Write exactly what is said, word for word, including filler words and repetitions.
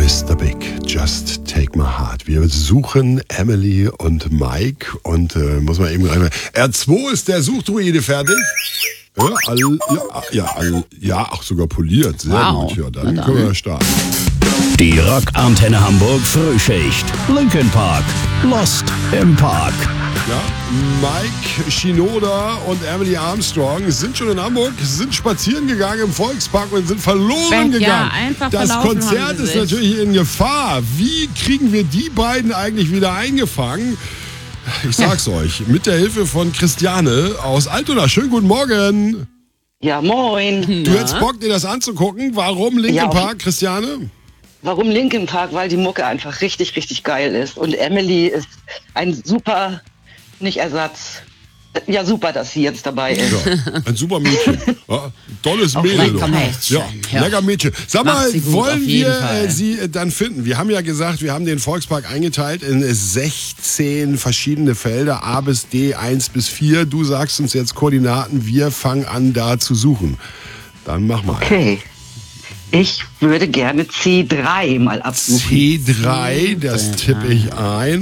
Mister Big, Just Take My Heart. Wir suchen Emily und Mike und äh, muss man eben rein. R zwei ist der Suchdruide fertig. Ja, all, ja, ja, all, ja, auch sogar poliert. Sehr wow. gut. Ja, dann, dann können wir starten. Die Rockantenne Hamburg Frühschicht. Linkin Park. Lost im Park. Ja, Mike Shinoda und Emily Armstrong sind schon in Hamburg, sind spazieren gegangen im Volkspark und sind verloren Weg, gegangen. ja, einfach das verlaufen Konzert haben sie ist sich. natürlich in Gefahr. Wie kriegen wir die beiden eigentlich wieder eingefangen? Ich sag's euch, mit der Hilfe von Christiane aus Altona. Schönen guten Morgen. Ja, moin. Du hättest Bock, dir das anzugucken. Warum Linkin Ja, auf- Park, Christiane? Warum Linkin Park? Weil die Mucke einfach richtig, richtig geil ist. Und Emily ist ein super, nicht Ersatz. Ja, super, dass sie jetzt dabei ist. Ja, ein super Mädchen. Ja, tolles Mädel. lecker doch. Mädchen. Ja, Ja. lecker Mädchen. Sag Macht mal, sie gut, wollen auf jeden wir Fall. äh, sie äh, dann finden? Wir haben ja gesagt, wir haben den Volkspark eingeteilt in sechzehn verschiedene Felder, A bis D, eins bis vier. Du sagst uns jetzt Koordinaten, wir fangen an da zu suchen. Dann mach mal. Okay. Ich würde gerne C drei mal absuchen. C drei, das tippe ich ein.